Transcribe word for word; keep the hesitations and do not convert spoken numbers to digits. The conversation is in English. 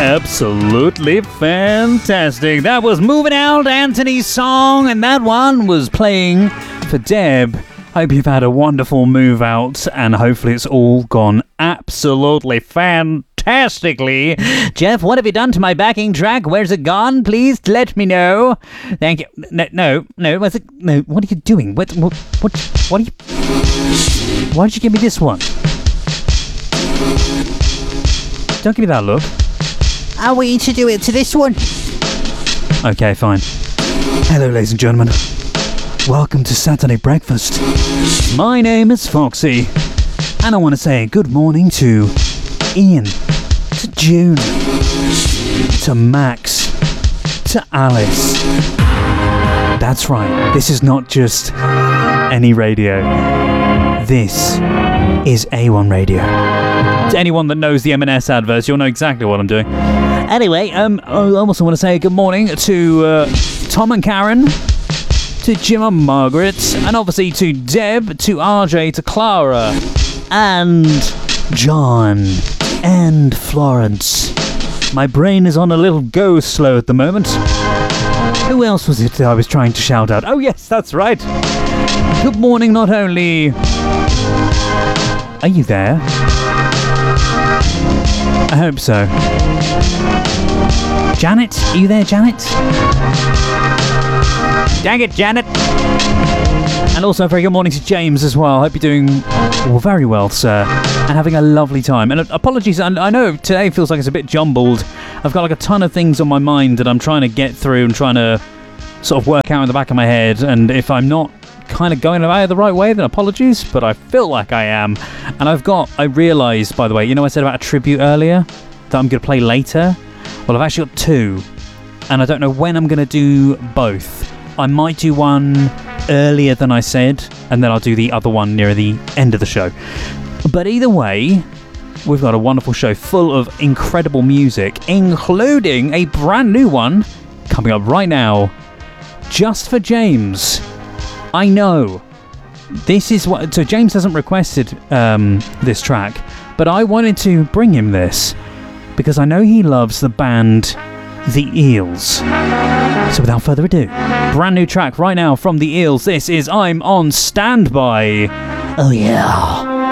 Absolutely fantastic. That was Moving Out, Anthony's song, and that one was playing for Deb. Hope you've had a wonderful move out, and hopefully it's all gone absolutely fantastically. Jeff, what have you done to my backing track? Where's it gone? Please let me know. Thank you. No, no, no. What's it? No. What are you doing? What? What? What? What are you? Why did you give me this one? Don't give me that look. I want you to do it to this one. Okay, fine. Hello, ladies and gentlemen. Welcome to Saturday Breakfast. My name is Foxy, and I want to say good morning to Ian, to June, to Max, to Alice. That's right, this is not just any radio. This is A one Radio. To anyone that knows the M and S adverts, you'll know exactly what I'm doing. Anyway, um, I also want to say good morning to uh, Tom and Karen, to Jim and Margaret, and obviously to Deb, to R J, to Clara, and John, and Florence. My brain is on a little go slow at the moment. Who else was it that I was trying to shout out? Oh yes, that's right. Good morning, not only... Are you there? I hope so. Janet? Are you there, Janet? Dang it, Janet! And also a very good morning to James as well. Hope you're doing well, very well, sir, and having a lovely time. And apologies, I know today feels like it's a bit jumbled. I've got like a ton of things on my mind that I'm trying to get through and trying to sort of work out in the back of my head. And if I'm not kind of going about it the right way, then apologies, but I feel like I am. And I've got, I realised, by the way, you know I said about a tribute earlier that I'm going to play later? Well, I've actually got two, and I don't know when I'm going to do both. I might do one earlier than I said, and then I'll do the other one near the end of the show. But either way, we've got a wonderful show full of incredible music, including a brand new one coming up right now, just for James. I know. This is what... So James hasn't requested um, this track, but I wanted to bring him this because I know he loves the band The Eels. So without further ado, brand new track right now from The Eels. This is I'm on Standby. Oh yeah.